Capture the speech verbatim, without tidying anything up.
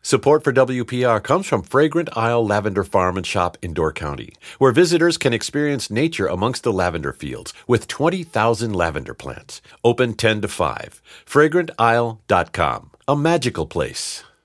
Support for W P R comes from Fragrant Isle Lavender Farm and Shop in Door County, where visitors can experience nature amongst the lavender fields with twenty thousand lavender plants. Open ten to five. fragrant isle dot com. A magical place.